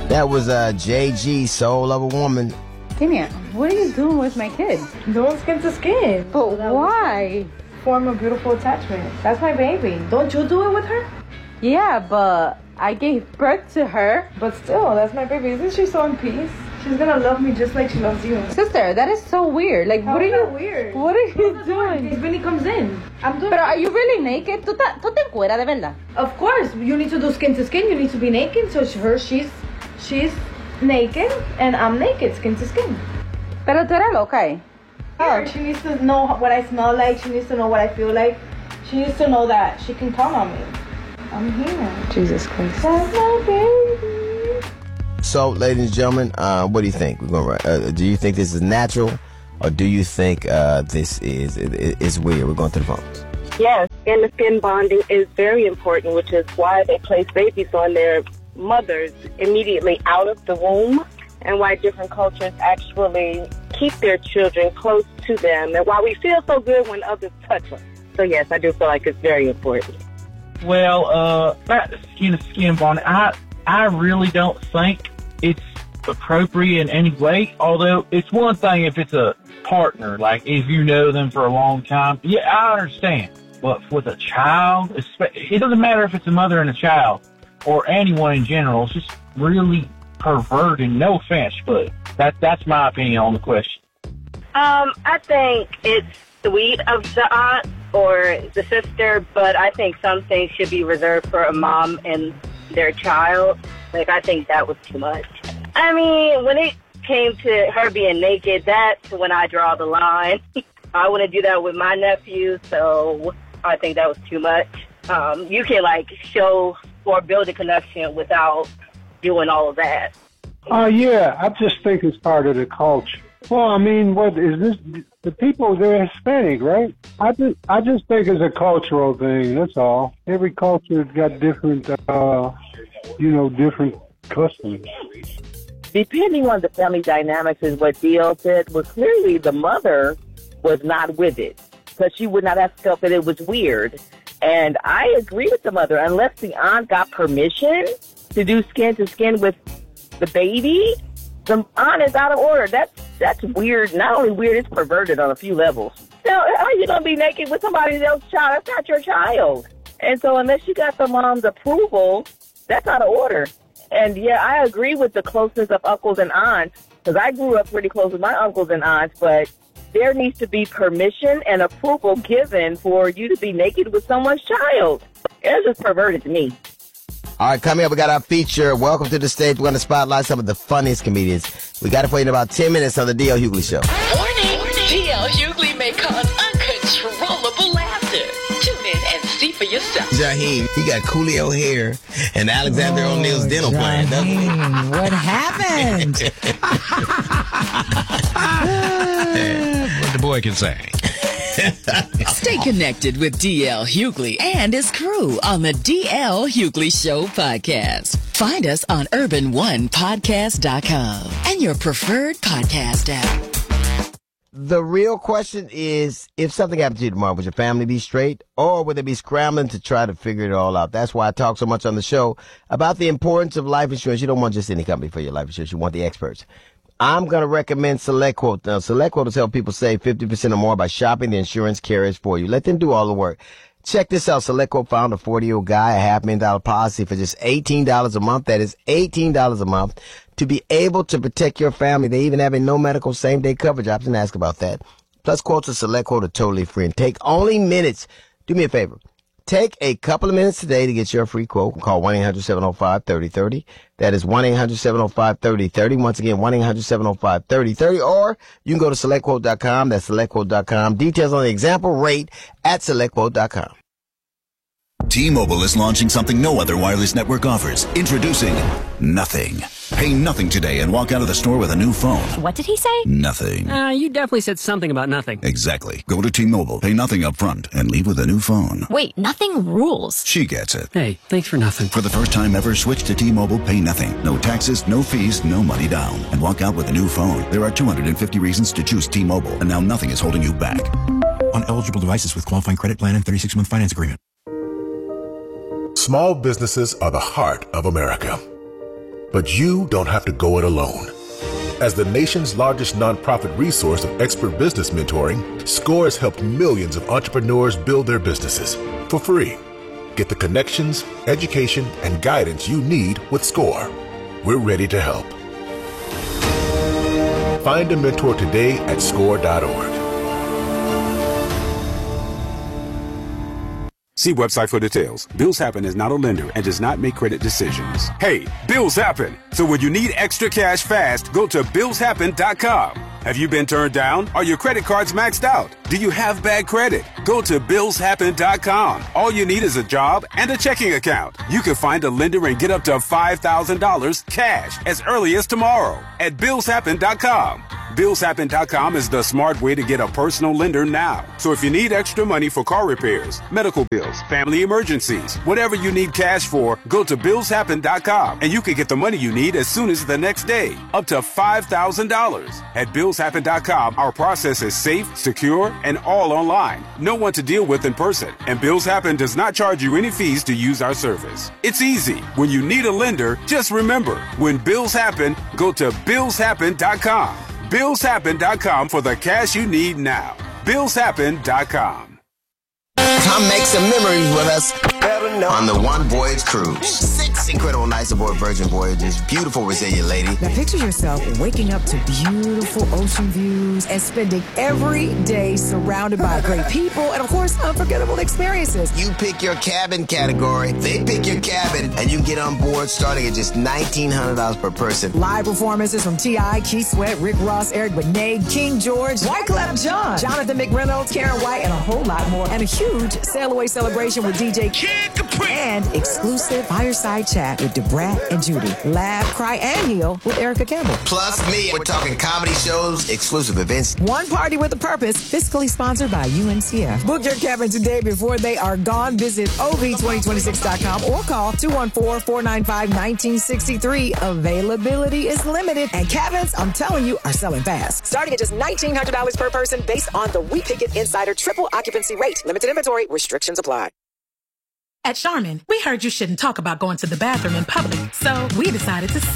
That was JG, Soul of a Woman. Kimia, what are you doing with my kid? Doing skin to skin. But why? Form a beautiful attachment. That's my baby. Don't you do it with her? Yeah, but I gave birth to her. But still, that's my baby. Isn't she so in peace? She's gonna love me just like she loves you. Sister, that is so weird. Like, what are you weird? What are you doing? If Vinny comes in, I'm doing. Pero are you really naked? ¿Tú te encueras de verdad? Of course, you need to do skin to skin. You need to be naked. So she's naked and I'm naked, skin to skin. Pero tú eres loca, eh? Oh, she needs to know what I smell like. She needs to know what I feel like. She needs to know that she can count on me. I'm here. Jesus Christ. That's my baby. So, ladies and gentlemen, what do you think? We're going. Do you think this is natural, or do you think this is weird? We're going to the phones. Yes, skin to skin bonding is very important, which is why they place babies on their mothers immediately out of the womb, and why different cultures actually keep their children close to them, and why we feel so good when others touch us. So yes, I do feel like it's very important. Well, not skin to skin bonding. I really don't think it's appropriate in any way, although it's one thing if it's a partner, like if you know them for a long time. Yeah, I understand. But with a child, it doesn't matter if it's a mother and a child or anyone in general. It's just really perverted. No offense, but that's my opinion on the question. I think it's sweet of the aunt or the sister, but I think some things should be reserved for a mom and their child. Like, I think that was too much. I mean, when it came to her being naked, that's when I draw the line. I wouldn't do that with my nephew, so I think that was too much. You can, like, show or build a connection without doing all of that. Yeah, I just think it's part of the culture. Well, I mean, what is this? The people, they're Hispanic, right? I just think it's a cultural thing, that's all. Every culture's got different, different customs. Depending on the family dynamics is what DL said, was clearly the mother was not with it, because she would not have felt that it was weird. And I agree with the mother, unless the aunt got permission to do skin to skin with the baby, the aunt is out of order. That's weird. Not only weird, it's perverted on a few levels. Now, how are you going to be naked with somebody else's child? That's not your child. And so unless you got the mom's approval, that's out of order. And yeah, I agree with the closeness of uncles and aunts, because I grew up pretty close with my uncles and aunts, but there needs to be permission and approval given for you to be naked with someone's child. It's just perverted to me. All right, coming up, we got our feature. Welcome to the stage. We're going to spotlight some of the funniest comedians. We got it for you in about 10 minutes on the D.L. Hughley Show. Warning! D.L. Hughley may cause uncontrollable laughter. Tune in and see for yourself. Jaheim, he got Coolio hair and Alexander O'Neal's dental plan, doesn't he? What happened? What the boy can say. Stay connected with D.L. Hughley and his crew on the D.L. Hughley Show podcast. Find us on urban1podcast.com and your preferred podcast app. The real question is, if something happened to you tomorrow, would your family be straight, or would they be scrambling to try to figure it all out? That's why I talk so much on the show about the importance of life insurance. You don't want just any company for your life insurance. You want the experts. I'm going to recommend SelectQuote. Now, SelectQuote has helped people save 50% or more by shopping the insurance carriers for you. Let them do all the work. Check this out. SelectQuote found a 40-year-old guy a $500,000 policy for just $18 a month. That is $18 a month to be able to protect your family. They even have a no medical same-day coverage option. Ask about that. Plus, quotes of SelectQuote are totally free and take only minutes. Do me a favor. Take a couple of minutes today to get your free quote. Call 1-800-705-3030. That is 1-800-705-3030. Once again, 1-800-705-3030. Or you can go to SelectQuote.com. That's SelectQuote.com. Details on the example rate at SelectQuote.com. T-Mobile is launching something no other wireless network offers. Introducing Nothing. Pay nothing today and walk out of the store with a new phone. What did he say? Nothing. You definitely said something about nothing. Exactly. Go to T-Mobile, pay nothing up front, and leave with a new phone. Wait, nothing rules. She gets it. Hey, thanks for nothing. For the first time ever, switch to T-Mobile, pay nothing. No taxes, no fees, no money down. And walk out with a new phone. There are 250 reasons to choose T-Mobile, and now nothing is holding you back. On eligible devices with qualifying credit plan and 36-month finance agreement. Small businesses are the heart of America. But you don't have to go it alone. As the nation's largest nonprofit resource of expert business mentoring, SCORE has helped millions of entrepreneurs build their businesses for free. Get the connections, education, and guidance you need with SCORE. We're ready to help. Find a mentor today at score.org. See website for details. Bills Happen is not a lender and does not make credit decisions. Hey, bills happen. So when you need extra cash fast, go to billshappen.com. Have you been turned down? Are your credit cards maxed out? Do you have bad credit? Go to billshappen.com. All you need is a job and a checking account. You can find a lender and get up to $5,000 cash as early as tomorrow at billshappen.com. Billshappen.com is the smart way to get a personal lender now. So if you need extra money for car repairs, medical bills, family emergencies, whatever you need cash for, go to billshappen.com and you can get the money you need as soon as the next day, up to $5,000. At billshappen.com, our process is safe, secure, and all online. No one to deal with in person. And Bills Happen does not charge you any fees to use our service. It's easy. When you need a lender, just remember, when bills happen, go to billshappen.com. billshappen.com for the cash you need now. billshappen.com. Come make some memories with us on the One Voyage Cruise. 6 incredible nights aboard Virgin Voyages. Beautiful, resilient lady. Now picture yourself waking up to beautiful ocean views and spending every day surrounded by great people and, of course, unforgettable experiences. You pick your cabin category, they pick your cabin, and you get on board starting at just $1,900 per person. Live performances from T.I., Keith Sweat, Rick Ross, Eric Benet, King George, Wyclef Jean, Jonathan McReynolds, Karen White, and a whole lot more. And a huge sail away celebration with DJ Kid Capri. And exclusive fireside chat with DeBrat and Judy. Laugh, cry, and heal with Erica Campbell. Plus me. We're talking comedy shows, exclusive events. One party with a purpose, fiscally sponsored by UNCF. Book your cabin today before they are gone. Visit OV2026.com or call 214-495-1963. Availability is limited, and cabins, I'm telling you, are selling fast. Starting at just $1,900 per person based on the We Pick It Insider triple occupancy rate. Limited inventory. Restrictions apply. At Charmin, we heard you shouldn't talk about going to the bathroom in public, so we decided to